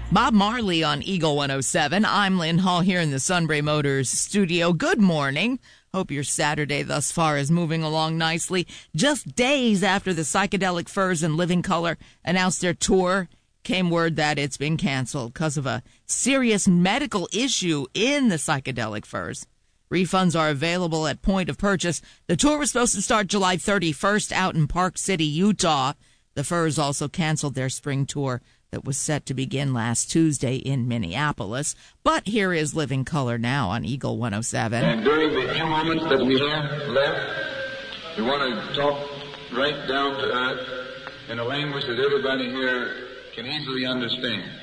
Bob Marley on Eagle 107. I'm Lynn Hall here in the Sunbury Motors studio. Good morning. Hope your Saturday thus far is moving along nicely. Just days after the Psychedelic Furs and Living Colour announced their tour, came word that it's been canceled because of a serious medical issue in the Psychedelic Furs. Refunds are available at point of purchase. The tour was supposed to start July 31st out in Park City, Utah. The Furs also canceled their spring tour that was set to begin last Tuesday in Minneapolis. But here is Living Colour now on Eagle 107. And during the few moments that we have left, we want to talk right down to earth in a language that everybody here can easily understand.